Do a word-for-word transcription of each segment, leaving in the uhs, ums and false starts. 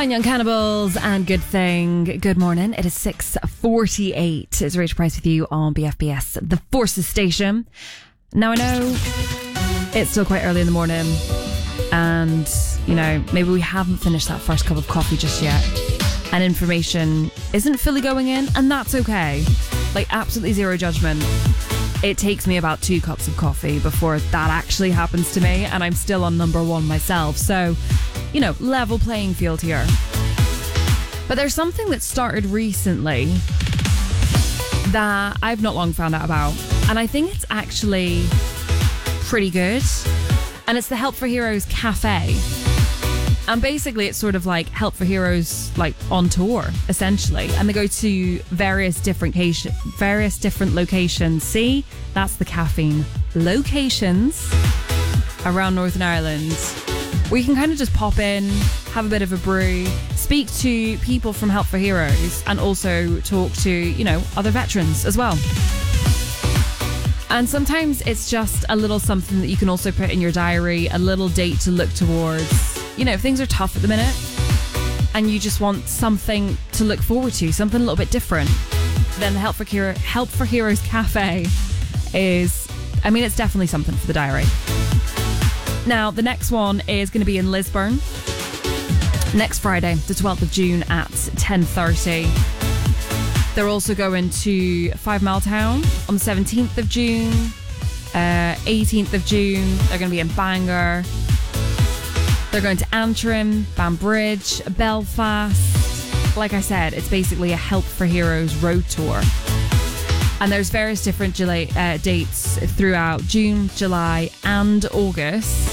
Fine Young Cannibals and Good Thing. Good morning. It is six forty-eight. It's Rachel Price with you on B F B S, the Forces Station. Now I know it's still quite early in the morning and, you know, maybe we haven't finished that first cup of coffee just yet and information isn't fully going in, and that's okay. Like, absolutely zero judgment. It takes me about two cups of coffee before that actually happens to me, and I'm still on number one myself. So, you know, level playing field here. But there's something that started recently that I've not long found out about, and I think it's actually pretty good. And it's the Help for Heroes Cafe. And basically it's sort of like Help for Heroes like on tour, essentially. And they go to various different location, various different locations. See, that's the caffeine. Locations around Northern Ireland. Where you can kind of just pop in, have a bit of a brew, speak to people from Help for Heroes, and also talk to, you know, other veterans as well. And sometimes it's just a little something that you can also put in your diary, a little date to look towards. You know, if things are tough at the minute and you just want something to look forward to, something a little bit different, then the Help for, Hero- Help for Heroes Cafe is, I mean, it's definitely something for the diary. Now, the next one is going to be in Lisburn next Friday, the twelfth of June at ten thirty. They're also going to Five Mile Town on the seventeenth of June, uh, eighteenth of June. They're going to be in Bangor. They're going to Antrim, Banbridge, Belfast. Like I said, it's basically a Help for Heroes road tour. And there's various different July, uh, dates throughout June, July and August.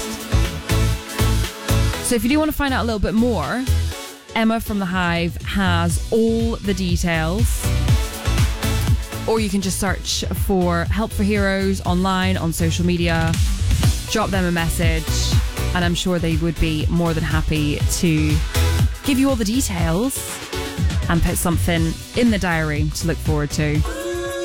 So if you do want to find out a little bit more, Emma from The Hive has all the details. Or you can just search for Help for Heroes online on social media, drop them a message, and I'm sure they would be more than happy to give you all the details and put something in the diary to look forward to.